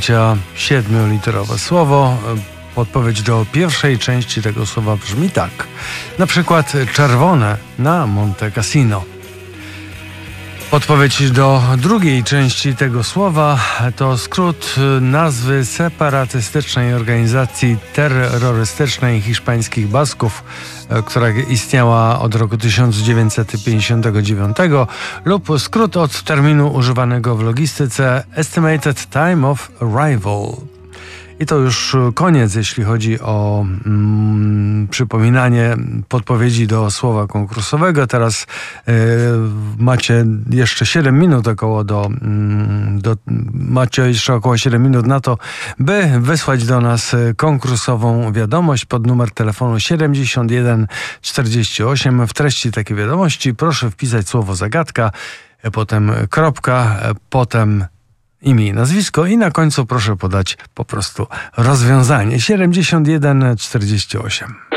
7-literowe słowo. Podpowiedź do pierwszej części tego słowa brzmi tak. Na przykład czerwone na Monte Cassino. Podpowiedź do drugiej części tego słowa to skrót nazwy separatystycznej organizacji terrorystycznej hiszpańskich Basków, która istniała od roku 1959 lub skrót od terminu używanego w logistyce Estimated Time of Arrival. I to już koniec, jeśli chodzi o przypominanie podpowiedzi do słowa konkursowego. Teraz macie jeszcze 7 minut macie jeszcze około 7 minut na to, by wysłać do nas konkursową wiadomość pod numer telefonu 7148. W treści takiej wiadomości proszę wpisać słowo zagadka, potem kropka, potem imię i nazwisko i na końcu proszę podać po prostu rozwiązanie. 7148.